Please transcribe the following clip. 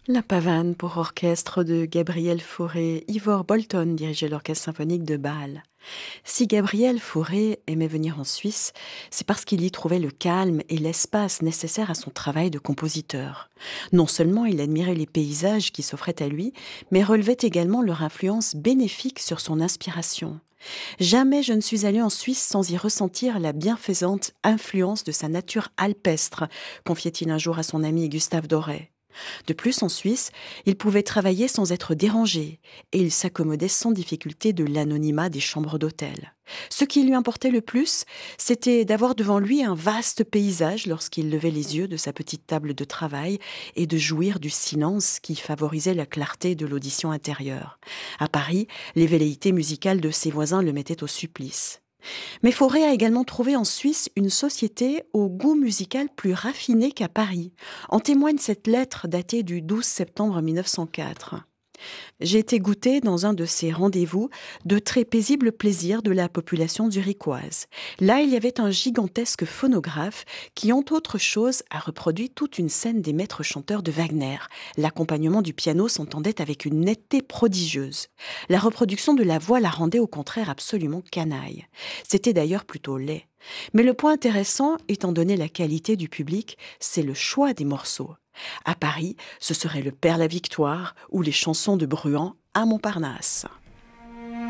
La Pavane pour orchestre de Gabriel Fauré. Ivor Bolton dirigeait l'orchestre symphonique de Bâle. Si Gabriel Fauré aimait venir en Suisse, c'est parce qu'il y trouvait le calme et l'espace nécessaires à son travail de compositeur. Non seulement il admirait les paysages qui s'offraient à lui, mais relevait également leur influence bénéfique sur son inspiration. Jamais je ne suis allé en Suisse sans y ressentir la bienfaisante influence de sa nature alpestre, confiait-il un jour à son ami Gustave Doré. De plus, en Suisse, il pouvait travailler sans être dérangé et il s'accommodait sans difficulté de l'anonymat des chambres d'hôtel. Ce qui lui importait le plus, c'était d'avoir devant lui un vaste paysage lorsqu'il levait les yeux de sa petite table de travail et de jouir du silence qui favorisait la clarté de l'audition intérieure. À Paris, les velléités musicales de ses voisins le mettaient au supplice. Mais Fauré a également trouvé en Suisse une société au goût musical plus raffiné qu'à Paris. En témoigne cette lettre datée du 12 septembre 1904. J'ai été goûter dans un de ces rendez-vous de très paisibles plaisirs de la population zurichoise. Là, il y avait un gigantesque phonographe qui, entre autres choses, a reproduit toute une scène des maîtres chanteurs de Wagner. L'accompagnement du piano s'entendait avec une netteté prodigieuse. La reproduction de la voix la rendait au contraire absolument canaille. C'était d'ailleurs plutôt laid. Mais le point intéressant, étant donné la qualité du public, c'est le choix des morceaux. À Paris, ce serait le Père la Victoire ou les chansons de Bruant à Montparnasse.